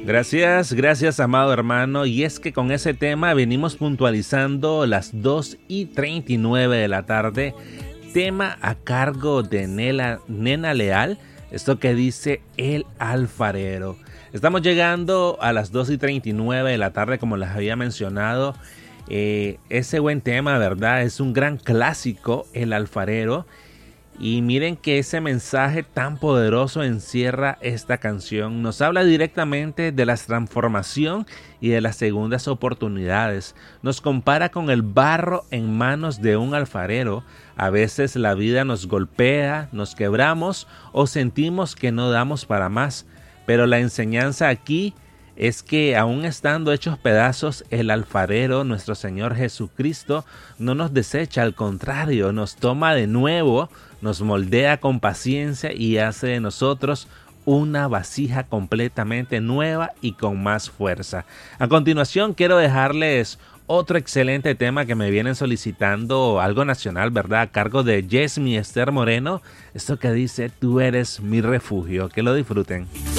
Gracias, amado hermano. Y es que con ese tema venimos puntualizando las 2:39 de la tarde. Tema a cargo de Nena Leal. Esto que dice El Alfarero. Estamos llegando a las 2:39 de la tarde, como les había mencionado. Ese buen tema, ¿verdad? Es un gran clásico, El Alfarero. Y miren que ese mensaje tan poderoso encierra esta canción. Nos habla directamente de la transformación y de las segundas oportunidades. Nos compara con el barro en manos de un alfarero. A veces la vida nos golpea, nos quebramos o sentimos que no damos para más. Pero la enseñanza aquí es que aún estando hechos pedazos, el alfarero, nuestro Señor Jesucristo, no nos desecha, al contrario, nos toma de nuevo, nos moldea con paciencia y hace de nosotros una vasija completamente nueva y con más fuerza. A continuación quiero dejarles otro excelente tema que me vienen solicitando, algo nacional, ¿verdad? A cargo de Yesmi Esther Moreno, esto que dice, tú eres mi refugio. Que lo disfruten.